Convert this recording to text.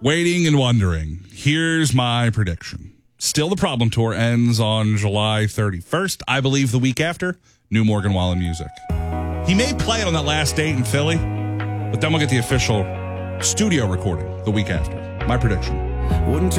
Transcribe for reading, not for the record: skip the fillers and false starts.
Waiting and wondering. Here's my prediction. Still the Problem Tour ends on July 31st. I believe the week after, new Morgan Wallen music. He may play it on that last date in Philly, but then we'll get the official studio recording the week after. My prediction.